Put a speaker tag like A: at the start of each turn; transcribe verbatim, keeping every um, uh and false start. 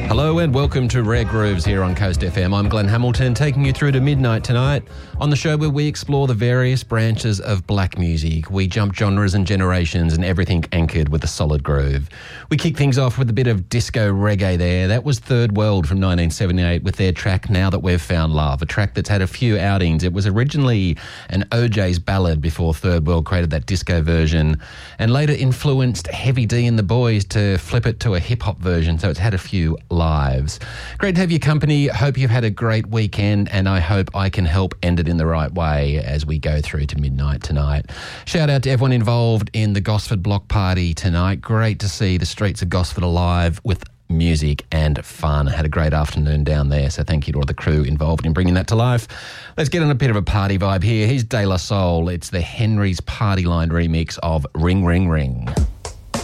A: Hello and welcome to Rare Grooves here on Coast F M. I'm Glenn Hamilton, taking you through to midnight tonight on the show where we explore the various branches of black music. We jump genres and generations and everything anchored with a solid groove. We kick things off with a bit of disco reggae there. That was Third World from nineteen seventy-eight with their track Now That We've Found Love, a track that's had a few outings. It was originally an O J's ballad before Third World created that disco version and later influenced Heavy D and the Boys to flip it to a hip-hop version, so it's had a few lives. Great to have your company. Hope you've had a great weekend, and I hope I can help end it in the right way as we go through to midnight tonight. Shout out to everyone involved in the Gosford Block Party tonight. Great to see the streets of Gosford alive with music and fun. Had a great afternoon down there, so thank you to all the crew involved in bringing that to life. Let's get on a bit of a party vibe here. Here's De La Soul. It's the Henry's Party Line remix of Ring Ring Ring.